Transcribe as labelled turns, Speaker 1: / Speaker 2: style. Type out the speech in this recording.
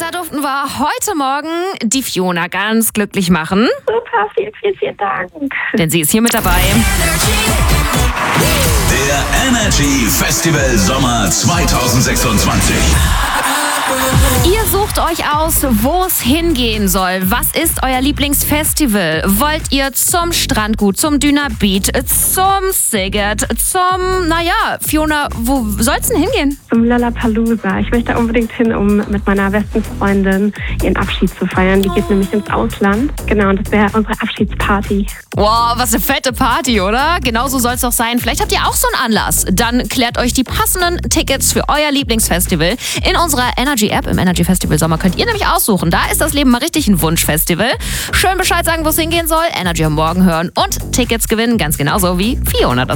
Speaker 1: da durften wir heute Morgen die Fiona ganz glücklich machen.
Speaker 2: Super, vielen Dank.
Speaker 1: Denn sie ist hier mit dabei.
Speaker 3: Der Energy Festival Sommer 2026.
Speaker 1: Ihr sucht euch aus, wo es hingehen soll. Was ist euer Lieblingsfestival? Wollt ihr zum Strandgut, zum Dünner-Beat, zum Siget, Fiona, wo soll's denn hingehen?
Speaker 2: Zum Lollapalooza. Ich möchte unbedingt hin, um mit meiner besten Freundin ihren Abschied zu feiern. Die geht nämlich ins Ausland. Genau, und das wäre unsere Abschiedsparty.
Speaker 1: Wow, was eine fette Party, oder? Genauso soll's doch sein. Vielleicht habt ihr auch so einen Anlass. Dann klärt euch die passenden Tickets für euer Lieblingsfestival. In unserer Energy-App im Energy Festival Sommer könnt ihr nämlich aussuchen. Da ist das Leben mal richtig ein Wunschfestival. Schön Bescheid sagen, wo es hingehen soll. Energy am Morgen hören und Tickets gewinnen. Ganz genauso wie Fiona das